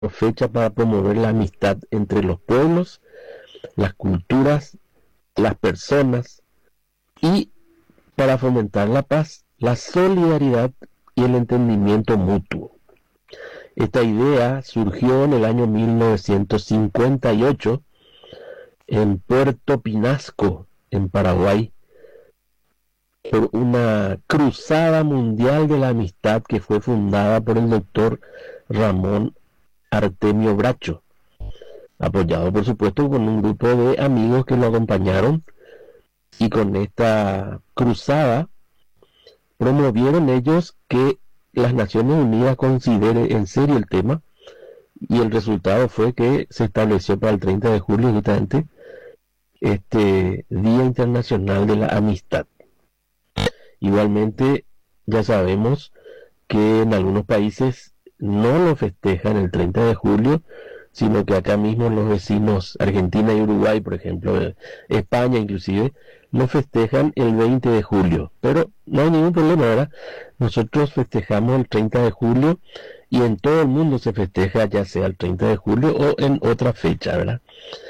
fecha para promover la amistad entre los pueblos, las culturas, las personas y para fomentar la paz, la solidaridad y el entendimiento mutuo. Esta idea surgió en el año 1958 en Puerto Pinasco, en Paraguay, por una cruzada mundial de la amistad que fue fundada por el doctor Ramón Artemio Bracho, apoyado por supuesto con un grupo de amigos que lo acompañaron, y con esta cruzada promovieron ellos que las Naciones Unidas considere en serio el tema, y el resultado fue que se estableció para el 30 de julio justamente este Día Internacional de la Amistad. Igualmente, ya sabemos que en algunos países no lo festejan el 30 de julio, sino que acá mismo los vecinos Argentina y Uruguay, por ejemplo, España inclusive, lo festejan el 20 de julio. Pero no hay ningún problema, ¿verdad? Nosotros festejamos el 30 de julio y en todo el mundo se festeja ya sea el 30 de julio o en otra fecha, ¿verdad?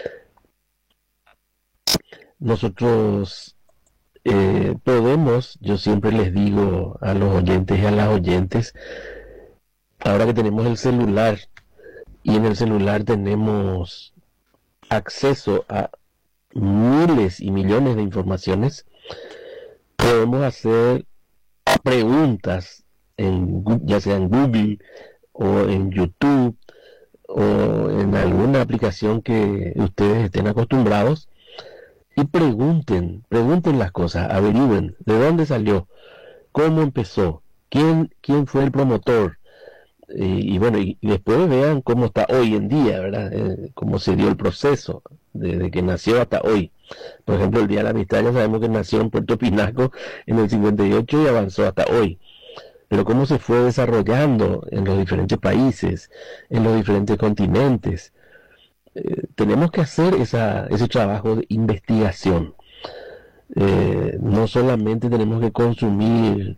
Nosotros podemos, yo siempre les digo a los oyentes y a las oyentes, ahora que tenemos el celular y en el celular tenemos acceso a miles y millones de informaciones, podemos hacer preguntas ya sea en Google o en YouTube o en alguna aplicación que ustedes estén acostumbrados, y pregunten las cosas, averigüen de dónde salió, cómo empezó, quién fue el promotor, y bueno, y después vean cómo está hoy en día, ¿verdad? Cómo se dio el proceso desde que nació hasta hoy. Por ejemplo, el Día de la Amistad ya sabemos que nació en Puerto Pinasco en el 58 y avanzó hasta hoy. Pero cómo se fue desarrollando en los diferentes países, en los diferentes continentes. Tenemos que hacer ese trabajo de investigación. No solamente tenemos que consumir,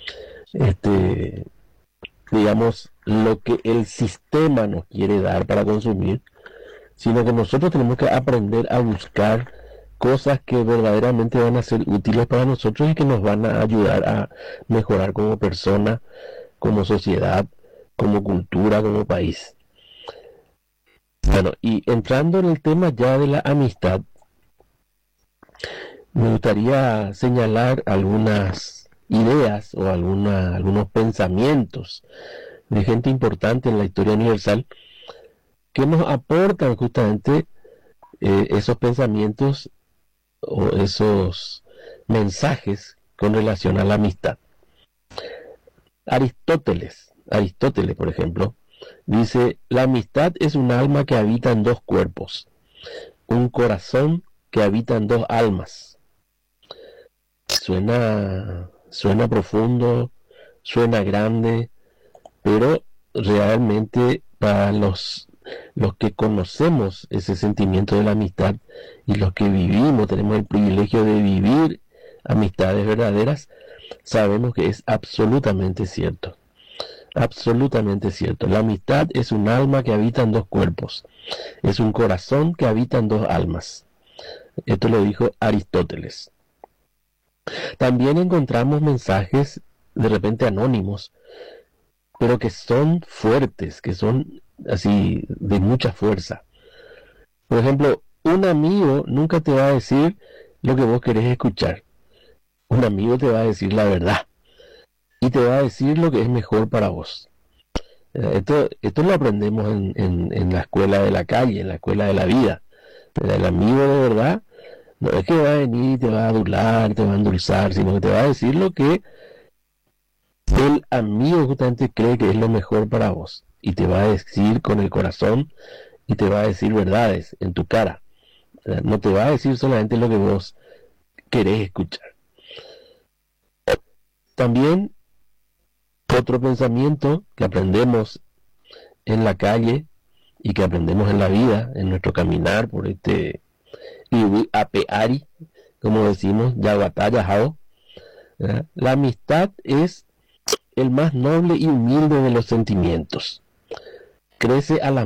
digamos, lo que el sistema nos quiere dar para consumir, sino que nosotros tenemos que aprender a buscar cosas que verdaderamente van a ser útiles para nosotros y que nos van a ayudar a mejorar como persona, como sociedad, como cultura, como país. Bueno, y entrando en el tema ya de la amistad, me gustaría señalar algunas ideas o algunos pensamientos de gente importante en la historia universal que nos aportan justamente esos pensamientos o esos mensajes con relación a la amistad. Aristóteles, por ejemplo, dice: la amistad es un alma que habita en dos cuerpos, un corazón que habita en dos almas. Suena profundo, suena grande, pero realmente para los que conocemos ese sentimiento de la amistad y los que vivimos, tenemos el privilegio de vivir amistades verdaderas, sabemos que es absolutamente cierto. Absolutamente cierto. La amistad es un alma que habita en dos cuerpos. Es un corazón que habita en dos almas. Esto lo dijo Aristóteles. También encontramos mensajes de repente anónimos, pero que son fuertes, que son así de mucha fuerza. Por ejemplo, un amigo nunca te va a decir lo que vos querés escuchar. Un amigo te va a decir la verdad y te va a decir lo que es mejor para vos. Esto lo aprendemos en la escuela de la calle, en la escuela de la vida. El amigo de verdad no es que va a venir y te va a adular, te va a endulzar, sino que te va a decir lo que el amigo justamente cree que es lo mejor para vos, y te va a decir con el corazón y te va a decir verdades en tu cara. No te va a decir solamente lo que vos querés escuchar. También otro pensamiento que aprendemos en la calle y que aprendemos en la vida, en nuestro caminar por este apeari, como decimos, yaguatayajao, la amistad es el más noble y humilde de los sentimientos. crece a la